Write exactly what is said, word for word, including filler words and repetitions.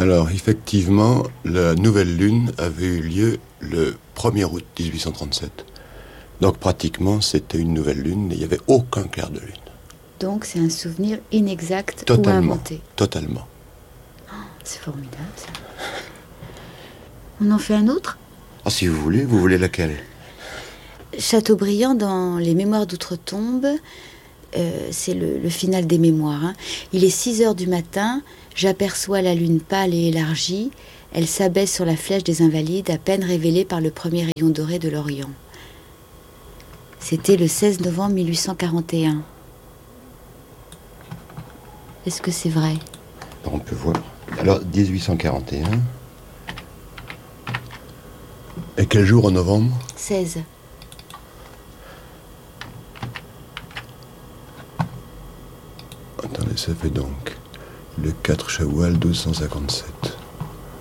Alors, effectivement, la nouvelle lune avait eu lieu le premier août dix-huit cent trente-sept. Donc, pratiquement, c'était une nouvelle lune et il n'y avait aucun clair de lune. Donc, c'est un souvenir inexact Totalement, ou inventé. Totalement. Oh, c'est formidable, ça. On en fait un autre ? Ah, si vous voulez, vous voulez laquelle ? Chateaubriand, dans Les Mémoires d'Outre-Tombe, euh, c'est le, le final des mémoires. Hein. Il est six heures du matin, j'aperçois la lune pâle et élargie. Elle s'abaisse sur la flèche des Invalides, à peine révélée par le premier rayon doré de l'Orient. C'était le seize novembre mille huit cent quarante et un. Est-ce que c'est vrai ? On peut voir. Alors, dix-huit cent quarante et un. Et quel jour en novembre ? seize. Attendez, ça fait donc le quatre Chawwal douze cent cinquante-sept.